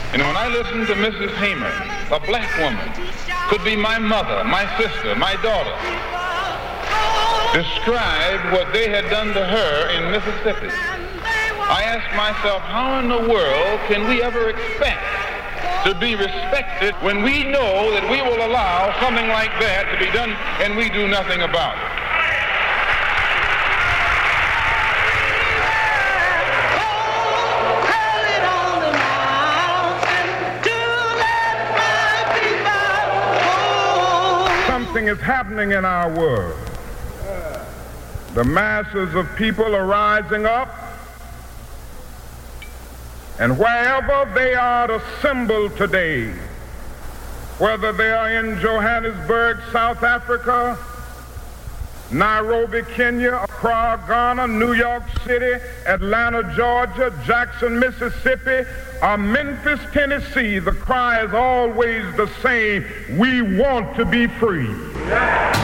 And when I listened to Mrs. Hamer, a black woman, could be my mother, my sister, my daughter, describe what they had done to her in Mississippi, I asked myself, how in the world can we ever expect to be respected when we know that we will allow something like that to be done and we do nothing about it? Something is happening in our world. The masses of people are rising up, and wherever they are assembled today, whether they are in Johannesburg, South Africa, Nairobi, Kenya, Accra, Ghana, New York City, Atlanta, Georgia, Jackson, Mississippi, or Memphis, Tennessee, the cry is always the same: we want to be free.